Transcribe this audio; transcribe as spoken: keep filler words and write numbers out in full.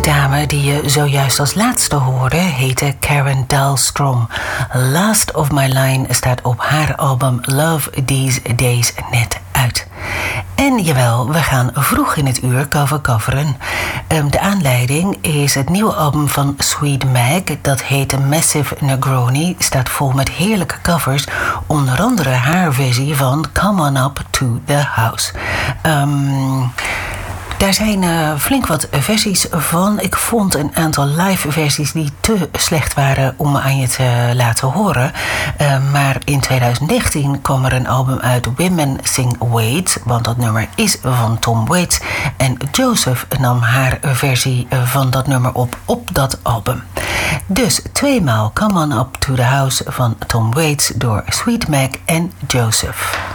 dame die je zojuist als laatste hoorde heette Karen Dahlstrom. Last of My Line staat op haar album Love These Days net uit. En jawel, we gaan vroeg in het uur cover-coveren. Um, de aanleiding is het nieuwe album van Sweet Mag. Dat heet Massive Negroni. Staat vol met heerlijke covers. Onder andere haar versie van Come On Up To The House. Um, Daar zijn uh, flink wat versies van. Ik vond een aantal live versies die te slecht waren om aan je te laten horen. Uh, maar in twintig dertien kwam er een album uit, Women Sing Waits. Want dat nummer is van Tom Waits. En Joseph nam haar versie van dat nummer op op dat album. Dus tweemaal Come On Up To The House van Tom Waits door Sweet Mag en Joseph.